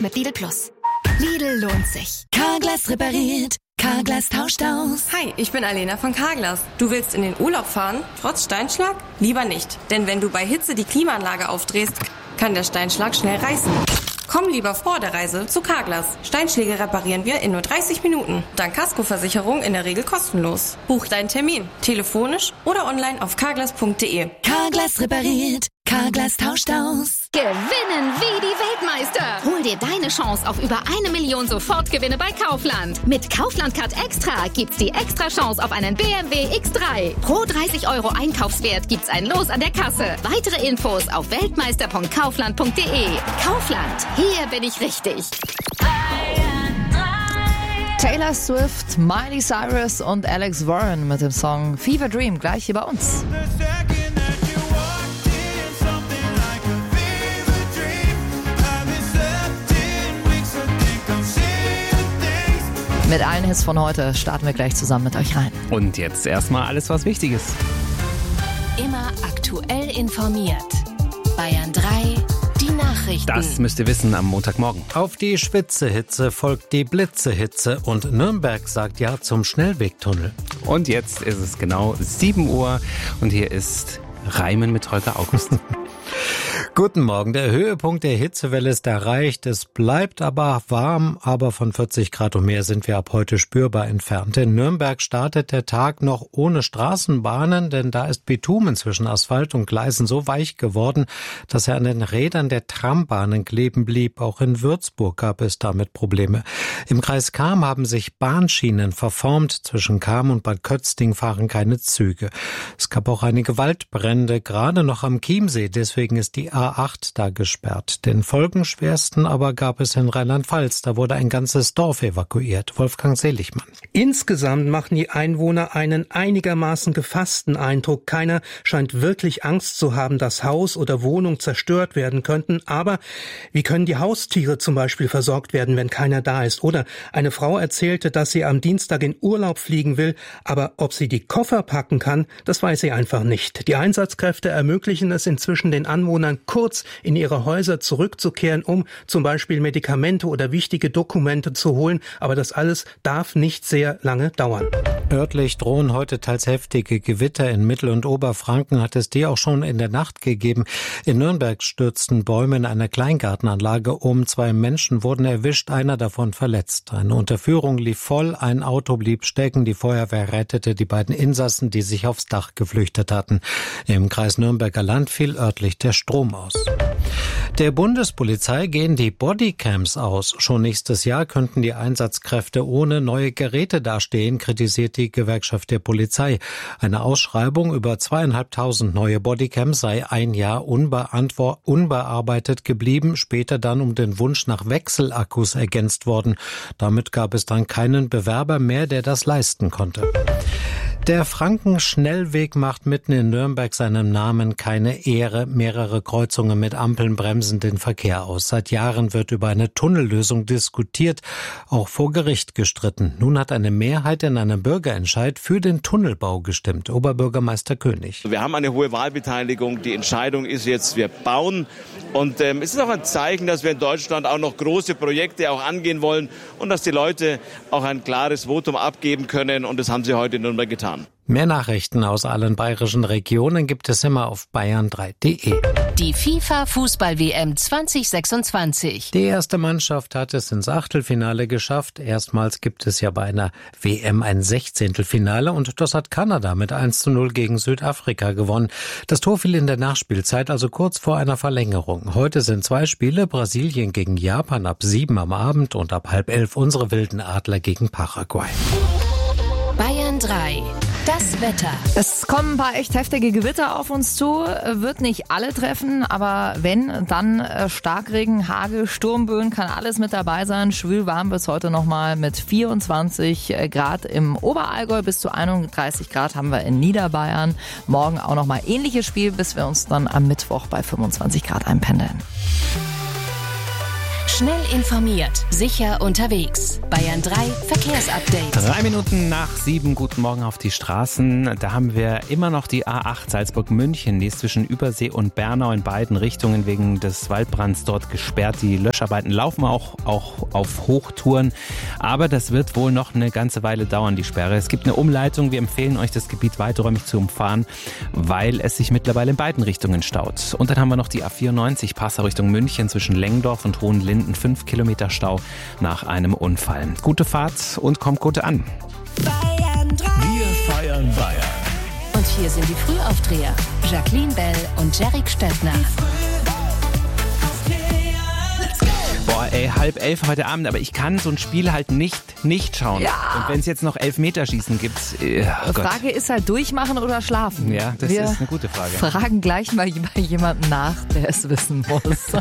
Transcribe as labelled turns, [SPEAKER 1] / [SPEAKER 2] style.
[SPEAKER 1] mit Lidl Plus. Lidl lohnt sich.
[SPEAKER 2] Carglass repariert. Carglass tauscht aus.
[SPEAKER 3] Hi, ich bin Alena von Carglass. Du willst in den Urlaub fahren, trotz Steinschlag? Lieber nicht, denn wenn du bei Hitze die Klimaanlage aufdrehst, kann der Steinschlag schnell reißen. Komm lieber vor der Reise zu Carglass. Steinschläge reparieren wir in nur 30 Minuten. Dank Kaskoversicherung in der Regel kostenlos. Buch deinen Termin, telefonisch oder online auf carglass.de.
[SPEAKER 2] Carglass repariert. Carglass tauscht aus.
[SPEAKER 4] Gewinnen wie die Weltmeister. Hol dir deine Chance auf über 1 Million Sofortgewinne bei Kaufland. Mit Kaufland Card Extra gibt's die extra Chance auf einen BMW X3. Pro 30 € Einkaufswert gibt's ein Los an der Kasse. Weitere Infos auf weltmeister.kaufland.de. Kaufland, hier bin ich richtig.
[SPEAKER 5] Taylor Swift, Miley Cyrus und Alex Warren mit dem Song Fever Dream gleich hier bei uns. Mit allen Hits von heute starten wir gleich zusammen mit euch rein.
[SPEAKER 6] Und jetzt erstmal alles, was wichtig ist.
[SPEAKER 2] Immer aktuell informiert. Bayern 3, die Nachrichten.
[SPEAKER 6] Das müsst ihr wissen am Montagmorgen.
[SPEAKER 7] Auf die Schwitzehitze folgt die Blitzehitze und Nürnberg sagt Ja zum Schnellwegtunnel.
[SPEAKER 6] Und jetzt ist es genau 7 Uhr und hier ist Reimen mit Holger August.
[SPEAKER 7] Guten Morgen. Der Höhepunkt der Hitzewelle ist erreicht. Es bleibt aber warm, aber von 40 Grad und mehr sind wir ab heute spürbar entfernt. In Nürnberg startet der Tag noch ohne Straßenbahnen, denn da ist Bitumen zwischen Asphalt und Gleisen so weich geworden, dass er an den Rädern der Trambahnen kleben blieb. Auch in Würzburg gab es damit Probleme. Im Kreis Cham haben sich Bahnschienen verformt. Zwischen Cham und Bad Kötzting fahren keine Züge. Es gab auch einige Waldbrände, gerade noch am Chiemsee. Deswegen ist die A8 da gesperrt. Den folgenschwersten aber gab es in Rheinland-Pfalz. Da wurde ein ganzes Dorf evakuiert. Wolfgang Seligmann.
[SPEAKER 8] Insgesamt machen die Einwohner einen einigermaßen gefassten Eindruck. Keiner scheint wirklich Angst zu haben, dass Haus oder Wohnung zerstört werden könnten. Aber wie können die Haustiere zum Beispiel versorgt werden, wenn keiner da ist? Oder eine Frau erzählte, dass sie am Dienstag in Urlaub fliegen will, aber ob sie die Koffer packen kann, das weiß sie einfach nicht. Die Einsatzkräfte ermöglichen es inzwischen den Anwohnern, kurz in ihre Häuser zurückzukehren, um zum Beispiel Medikamente oder wichtige Dokumente zu holen. Aber das alles darf nicht sehr lange dauern.
[SPEAKER 7] Örtlich drohen heute teils heftige Gewitter. In Mittel- und Oberfranken hat es die auch schon in der Nacht gegeben. In Nürnberg stürzten Bäume in einer Kleingartenanlage um. 2 Menschen wurden erwischt, einer davon verletzt. Eine Unterführung lief voll, ein Auto blieb stecken. Die Feuerwehr rettete die beiden Insassen, die sich aufs Dach geflüchtet hatten. Im Kreis Nürnberger Land fiel örtlich der Strom aus. Der Bundespolizei gehen die Bodycams aus. Schon nächstes Jahr könnten die Einsatzkräfte ohne neue Geräte dastehen, kritisiert die Gewerkschaft der Polizei. Eine Ausschreibung über 2.500 neue Bodycams sei ein Jahr unbearbeitet geblieben, später dann um den Wunsch nach Wechselakkus ergänzt worden. Damit gab es dann keinen Bewerber mehr, der das leisten konnte. Der Frankenschnellweg macht mitten in Nürnberg seinem Namen keine Ehre. Mehrere Kreuzungen mit Ampeln bremsen den Verkehr aus. Seit Jahren wird über eine Tunnellösung diskutiert, auch vor Gericht gestritten. Nun hat eine Mehrheit in einem Bürgerentscheid für den Tunnelbau gestimmt. Oberbürgermeister König.
[SPEAKER 9] Wir haben eine hohe Wahlbeteiligung. Die Entscheidung ist jetzt, wir bauen. Und es ist auch ein Zeichen, dass wir in Deutschland auch noch große Projekte auch angehen wollen und dass die Leute auch ein klares Votum abgeben können. Und das haben sie heute in Nürnberg getan.
[SPEAKER 7] Mehr Nachrichten aus allen bayerischen Regionen gibt es immer auf bayern3.de.
[SPEAKER 2] Die FIFA-Fußball-WM 2026.
[SPEAKER 7] Die erste Mannschaft hat es ins Achtelfinale geschafft. Erstmals gibt es ja bei einer WM ein 16. und das hat Kanada mit 1:0 gegen Südafrika gewonnen. Das Tor fiel in der Nachspielzeit, also kurz vor einer Verlängerung. Heute sind 2 Spiele, Brasilien gegen Japan ab 7 am Abend und ab 10:30 unsere wilden Adler gegen Paraguay.
[SPEAKER 2] Bayern 3. Das Wetter.
[SPEAKER 5] Es kommen ein paar echt heftige Gewitter auf uns zu. Wird nicht alle treffen, aber wenn, dann Starkregen, Hagel, Sturmböen, kann alles mit dabei sein. Schwül warm wird es heute nochmal mit 24 Grad im Oberallgäu. Bis zu 31 Grad haben wir in Niederbayern. Morgen auch nochmal ähnliches Spiel, bis wir uns dann am Mittwoch bei 25 Grad einpendeln.
[SPEAKER 2] Schnell informiert, sicher unterwegs. Bayern 3 Verkehrsupdate.
[SPEAKER 6] 3 Minuten nach 7, guten Morgen auf die Straßen. Da haben wir immer noch die A8 Salzburg-München. Die ist zwischen Übersee und Bernau in beiden Richtungen wegen des Waldbrands dort gesperrt. Die Löscharbeiten laufen auch auf Hochtouren. Aber das wird wohl noch eine ganze Weile dauern, die Sperre. Es gibt eine Umleitung. Wir empfehlen euch, das Gebiet weiträumig zu umfahren, weil es sich mittlerweile in beiden Richtungen staut. Und dann haben wir noch die A94 Passau Richtung München zwischen Lengdorf und Hohenlinden. 5 Kilometer Stau nach einem Unfall. Gute Fahrt und kommt gut an.
[SPEAKER 2] Bayern 3.
[SPEAKER 10] Wir feiern Bayern.
[SPEAKER 2] Und hier sind die Frühaufdreher. Jacqueline Bell und Jarek Stöttner.
[SPEAKER 6] Boah, ey, 10:30 heute Abend, aber ich kann so ein Spiel halt nicht schauen.
[SPEAKER 5] Ja.
[SPEAKER 6] Und wenn es jetzt noch Elfmeterschießen gibt,
[SPEAKER 5] Die Frage ist halt, durchmachen oder schlafen?
[SPEAKER 6] Ja, das ist eine gute Frage.
[SPEAKER 5] Fragen gleich mal bei jemandem nach, der es wissen muss.